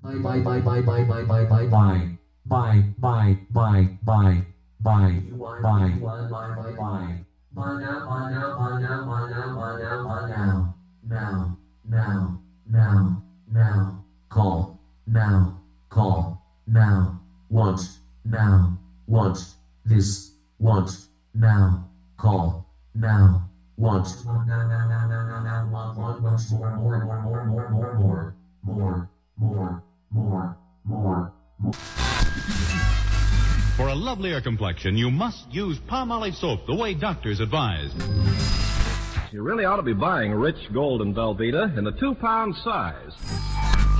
For a lovelier complexion, you must use Palmolive soap the way doctors advise. You really ought to be buying Rich Gold and Velveeta in the 2-pound size.